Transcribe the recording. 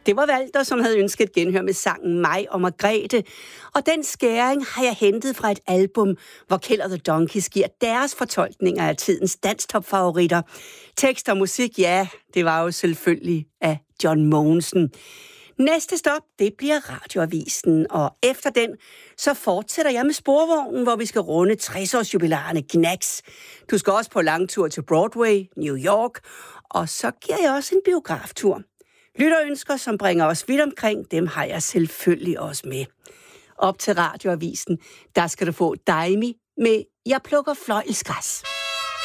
Det var Walter, som havde ønsket genhør med sangen Mig og Margrethe. Og den skæring har jeg hentet fra et album, hvor Keld og The Donkeys giver deres fortolkninger af tidens danstop-favoritter. Tekst og musik, ja, det var jo selvfølgelig af John Mogensen. Næste stop, det bliver Radioavisen, og efter den, så fortsætter jeg med Sporvognen, hvor vi skal runde 60-årsjubilarerne Knacks. Du skal også på langtur til Broadway, New York, og så giver jeg også en biograftur. Lytterønsker, som bringer os vidt omkring, dem har jeg selvfølgelig også med. Op til Radioavisen, der skal du få Daimi med Jeg plukker fløjelsgræs.